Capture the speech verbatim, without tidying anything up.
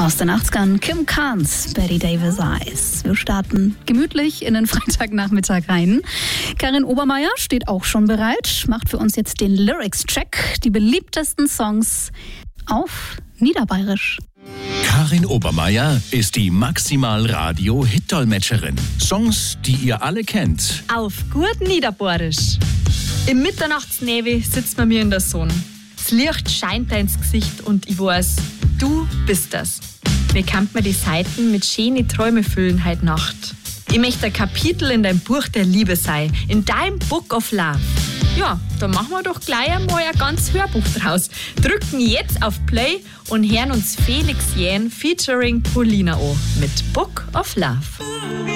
Aus den achtzigern Kim Carnes, Betty Davis Eyes. Wir starten gemütlich in den Freitagnachmittag rein. Karin Obermeier steht auch schon bereit, macht für uns jetzt den Lyrics-Check. Die beliebtesten Songs auf Niederbayerisch. Karin Obermeier ist die Maximal-Radio-Hit-Dolmetscherin. Songs, die ihr alle kennt. Auf gut Niederbayerisch. Im Mitternachtsnebel sitzt man mir in der Sonne. Das Licht scheint da ins Gesicht und ich weiß, du bist das. Mir kann man die Seiten mit schönen Träume füllen heute Nacht. Ich möchte ein Kapitel in deinem Buch der Liebe sein, in deinem Book of Love. Ja, da machen wir doch gleich einmal ein ganz Hörbuch draus. Drücken jetzt auf Play und hören uns Felix Jähn featuring Paulina an mit Book of Love.